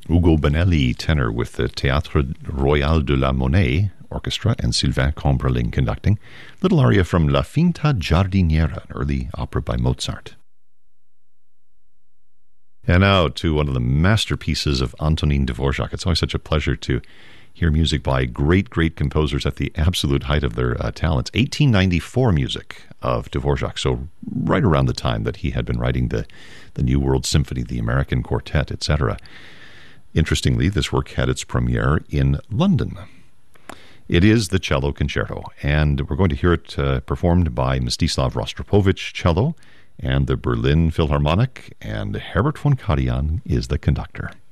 Ugo Bonelli, tenor, with the Théâtre Royal de la Monnaie Orchestra and Sylvain Combreling conducting. Little aria from La Finta Giardiniera, an early opera by Mozart. And now to one of the masterpieces of Antonin Dvorak. It's always such a pleasure to hear music by great, great composers at the absolute height of their talents. 1894 music of Dvorak, so right around the time that he had been writing the New World Symphony, the American Quartet, etc. Interestingly, this work had its premiere in London. It is the Cello Concerto, and we're going to hear it performed by Mstislav Rostropovich, cello, and the Berlin Philharmonic, and Herbert von Karajan is the conductor.